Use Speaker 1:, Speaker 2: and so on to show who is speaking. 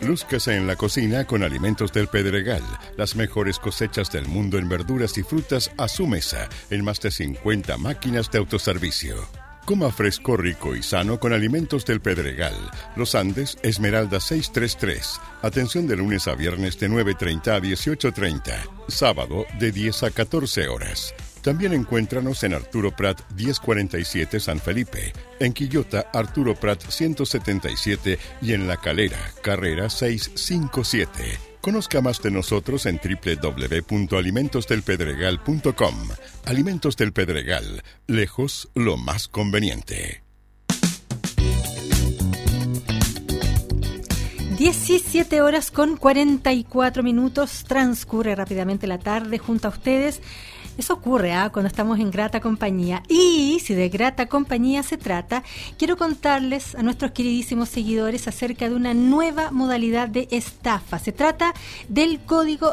Speaker 1: Lúzcase en la cocina con Alimentos del Pedregal. Las mejores cosechas del mundo en verduras y frutas a su mesa, en más de 50 máquinas de autoservicio. Coma fresco, rico y sano con Alimentos del Pedregal. Los Andes, Esmeralda 633. Atención de lunes a viernes de 9:30 a 18:30. Sábado de 10 a 14 horas. También encuéntranos en Arturo Prat 1047 San Felipe, en Quillota Arturo Prat 177 y en La Calera, Carrera 657. Conozca más de nosotros en www.alimentosdelpedregal.com. Alimentos del Pedregal, lejos lo más conveniente.
Speaker 2: 17 horas con 44 minutos, transcurre rápidamente la tarde junto a ustedes. Eso ocurre cuando estamos en grata compañía. Y si de grata compañía se trata, quiero contarles a nuestros queridísimos seguidores acerca de una nueva modalidad de estafa. Se trata del código